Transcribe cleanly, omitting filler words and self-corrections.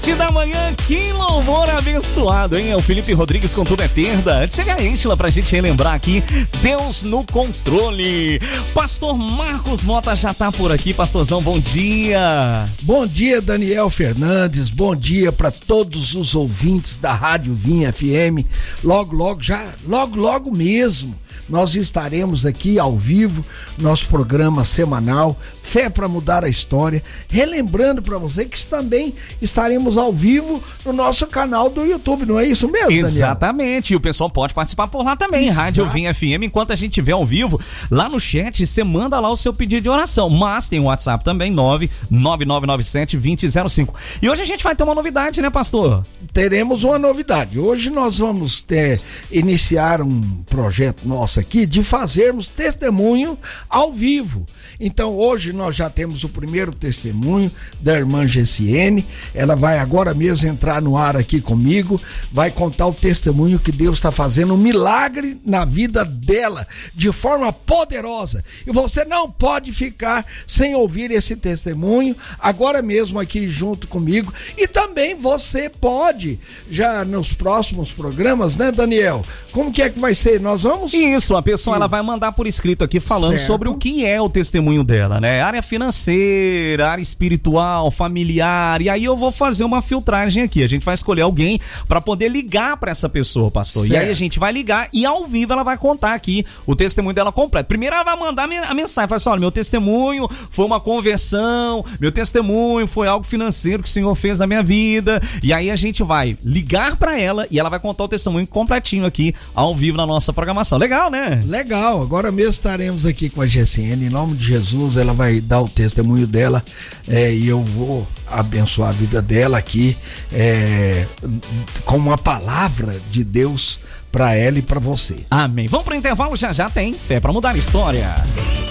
Da manhã, que louvor abençoado, hein? É o Felipe Rodrigues com Tudo é Perda. Antes teve a Êngela pra gente relembrar aqui, Deus no controle. Pastor Marcos Mota já tá por aqui. Pastorzão, bom dia. Bom dia, Daniel Fernandes, bom dia para todos os ouvintes da Rádio Vinha FM. Logo mesmo, nós estaremos aqui ao vivo, nosso programa semanal, Fé para Mudar a História. Relembrando para você que também estaremos ao vivo no nosso canal do YouTube, não é isso mesmo, Daniel? Exatamente, e o pessoal pode participar por lá também, Exato. Rádio Vinha FM. Enquanto a gente estiver ao vivo, lá no chat, você manda lá o seu pedido de oração. Mas tem o WhatsApp também, 99997-2005. E hoje a gente vai ter uma novidade, né, pastor? Teremos uma novidade. Hoje nós vamos iniciar um projeto nosso aqui de fazermos testemunho ao vivo. Então hoje nós já temos o primeiro testemunho da irmã Gessiene. Ela vai agora mesmo entrar no ar aqui comigo, vai contar o testemunho que Deus está fazendo, um milagre na vida dela, de forma poderosa. E você não pode ficar sem ouvir esse testemunho agora mesmo aqui junto comigo. E também você pode, já nos próximos programas, né, Daniel? Como que é que vai ser? Nós vamos... Isso, a pessoa ela vai mandar por escrito aqui falando sobre o que é o testemunho dela, né? Área financeira, área espiritual, familiar, e aí eu vou fazer uma filtragem aqui. A gente vai escolher alguém para poder ligar para essa pessoa, pastor. Certo. E aí a gente vai ligar e ao vivo ela vai contar aqui o testemunho dela completo. Primeiro ela vai mandar a mensagem, fala assim, olha, meu testemunho foi uma conversão, meu testemunho foi algo financeiro que o Senhor fez na minha vida. E aí a gente vai ligar para ela e ela vai contar o testemunho completinho aqui ao vivo na nossa programação. Legal, né? Legal. Agora mesmo estaremos aqui com a Gessiene, em nome de Jesus, ela vai dar o testemunho dela e eu vou abençoar a vida dela aqui com uma palavra de Deus para ela e para você. Amém. Vamos pro intervalo, já tem Fé para Mudar a História.